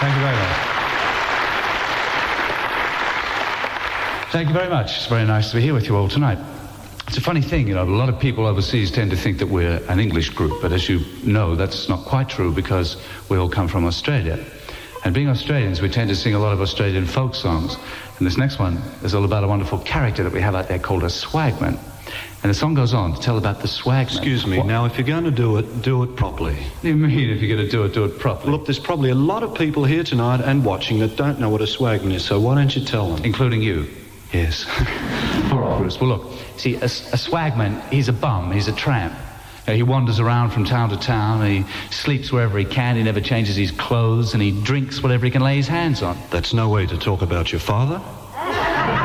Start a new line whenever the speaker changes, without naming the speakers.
Thank you very much. Thank you very much. It's very nice to be here with you all tonight. It's a funny thing, a lot of people overseas tend to think that we're an English group, but as you know, that's not quite true because we all come from Australia. And being Australians, we tend to sing a lot of Australian folk songs. And this next one is all about a wonderful character that we have out there called a swagman. And the song goes on to tell about the swagman.
Excuse me, now if you're going to do it properly.
What do you mean if you're going to do it properly?
Look, there's probably a lot of people here tonight and watching that don't know what a swagman is, so why don't you tell them?
Including you?
Yes.
All right, Bruce. Well, look, see, a swagman, he's a bum, he's a tramp. He wanders around from town to town, and he sleeps wherever he can, he never changes his clothes, and he drinks whatever he can lay his hands on.
That's no way to talk about your father.